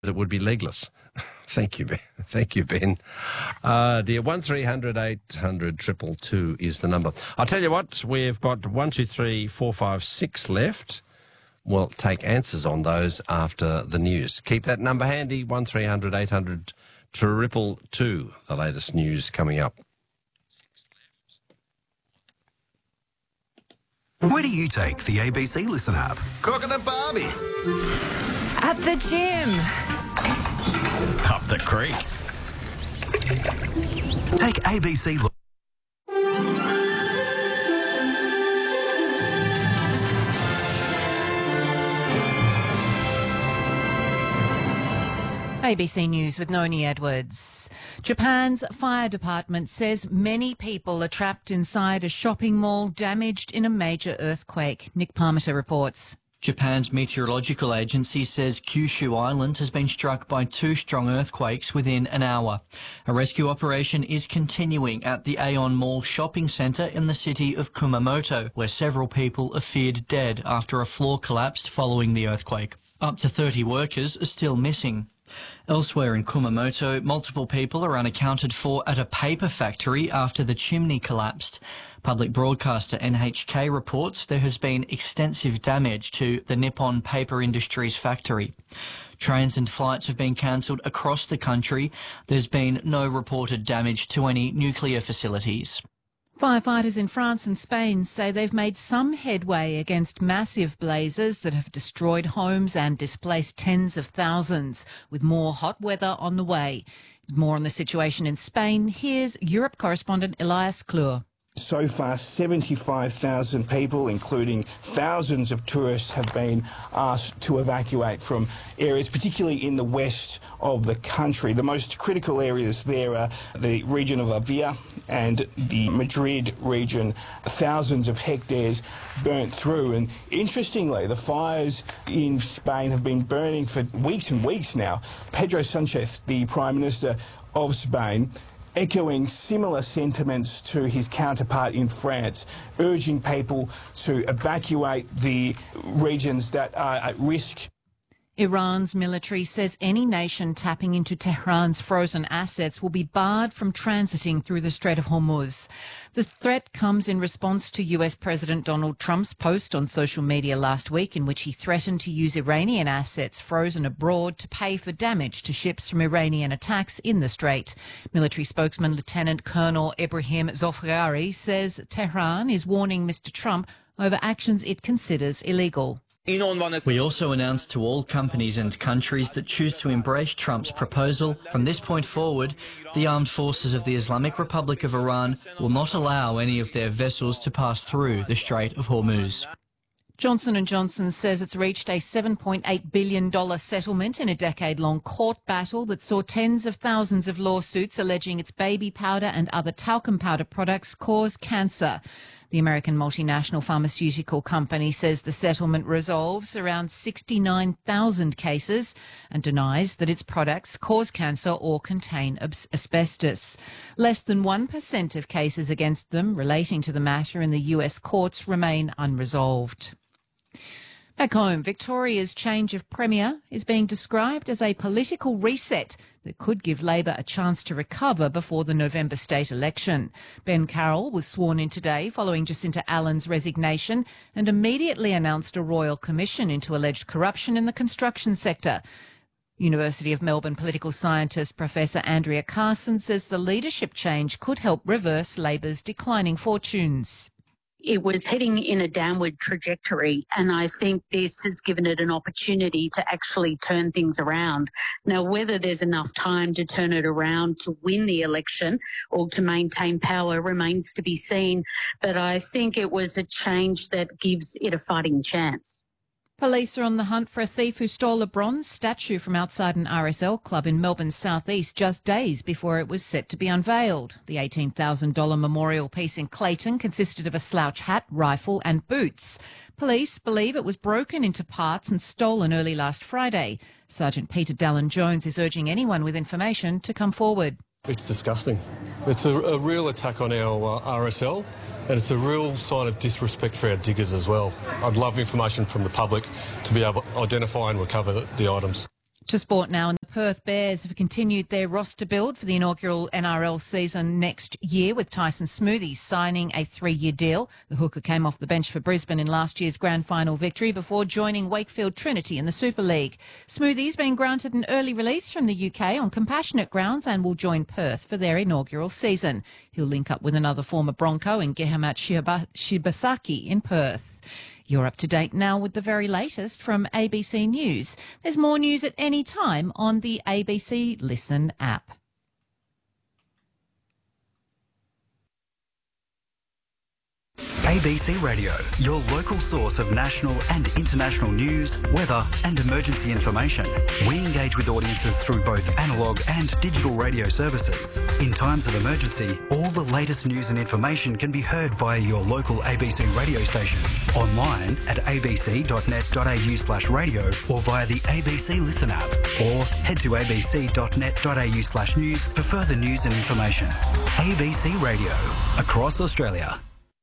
it would be legless. Thank you, Ben. Thank you, Ben. Dear, 1300 800 222 is the number. I'll tell you what, we've got 1, 2, 3, 4, 5, 6 left. We'll take answers on those after the news. Keep that number handy, 1300 800 222, the latest news coming up. Where do you take the ABC Listen app? Cooking at Barbie. At the gym. Up the creek. Take ABC Look. ABC News with Noni Edwards. Japan's fire department says many people are trapped inside a shopping mall damaged in a major earthquake. Nick Parmiter reports. Japan's meteorological agency says Kyushu Island has been struck by 2 strong earthquakes within an hour. A rescue operation is continuing at the Aeon Mall shopping centre in the city of Kumamoto, where several people are feared dead after a floor collapsed following the earthquake. Up to 30 workers are still missing. Elsewhere in Kumamoto, multiple people are unaccounted for at a paper factory after the chimney collapsed. Public broadcaster NHK reports there has been extensive damage to the Nippon Paper Industries factory. Trains and flights have been cancelled across the country. There's been no reported damage to any nuclear facilities. Firefighters in France and Spain say they've made some headway against massive blazes that have destroyed homes and displaced tens of thousands, with more hot weather on the way. More on the situation in Spain, here's Europe correspondent Elias Klur. So far, 75,000 people, including thousands of tourists, have been asked to evacuate from areas, particularly in the west of the country. The most critical areas there are the region of Avia and the Madrid region. Thousands of hectares burnt through. And interestingly, the fires in Spain have been burning for weeks and weeks now. Pedro Sanchez, the Prime Minister of Spain, echoing similar sentiments to his counterpart in France, urging people to evacuate the regions that are at risk. Iran's military says any nation tapping into Tehran's frozen assets will be barred from transiting through the Strait of Hormuz. The threat comes in response to US President Donald Trump's post on social media last week in which he threatened to use Iranian assets frozen abroad to pay for damage to ships from Iranian attacks in the strait. Military spokesman Lieutenant Colonel Ibrahim Zofrari says Tehran is warning Mr. Trump over actions it considers illegal. We also announced to all companies and countries that choose to embrace Trump's proposal, from this point forward, the armed forces of the Islamic Republic of Iran will not allow any of their vessels to pass through the Strait of Hormuz. Johnson & Johnson says it's reached a $7.8 billion settlement in a decade-long court battle that saw tens of thousands of lawsuits alleging its baby powder and other talcum powder products cause cancer. The American multinational pharmaceutical company says the settlement resolves around 69,000 cases and denies that its products cause cancer or contain asbestos. Less than 1% of cases against them relating to the matter in the US courts remain unresolved. Back home, Victoria's change of Premier is being described as a political reset that could give Labor a chance to recover before the November state election. Ben Carroll was sworn in today following Jacinta Allen's resignation and immediately announced a royal commission into alleged corruption in the construction sector. University of Melbourne political scientist Professor Andrea Carson says the leadership change could help reverse Labor's declining fortunes. It was heading in a downward trajectory, and I think this has given it an opportunity to actually turn things around. Now, whether there's enough time to turn it around to win the election or to maintain power remains to be seen, but I think it was a change that gives it a fighting chance. Police are on the hunt for a thief who stole a bronze statue from outside an RSL club in Melbourne's southeast just days before it was set to be unveiled. The $18,000 memorial piece in Clayton consisted of a slouch hat, rifle and boots. Police believe it was broken into parts and stolen early last Friday. Sergeant Peter Dallin-Jones is urging anyone with information to come forward. It's disgusting. It's a real attack on our RSL. And it's a real sign of disrespect for our diggers as well. I'd love information from the public to be able to identify and recover the items. To sport now, and the Perth Bears have continued their roster build for the inaugural NRL season next year, with Tyson Smoothies signing a 3-year deal. The hooker came off the bench for Brisbane in last year's grand final victory before joining Wakefield Trinity in the Super League. Smoothies been granted an early release from the UK on compassionate grounds and will join Perth for their inaugural season. He'll link up with another former Bronco in Gehamat Shibasaki in Perth. You're up to date now with the very latest from ABC News. There's more news at any time on the ABC Listen app. ABC Radio, your local source of national and international news, weather and emergency information. We engage with audiences through both analogue and digital radio services. In times of emergency, all the latest news and information can be heard via your local ABC radio station, online at abc.net.au/radio or via the ABC Listen app, or head to abc.net.au/news for further news and information. ABC Radio, across Australia.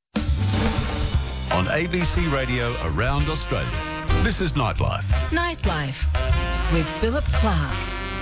On ABC Radio around Australia, this is Nightlife. Nightlife with Philip Clark.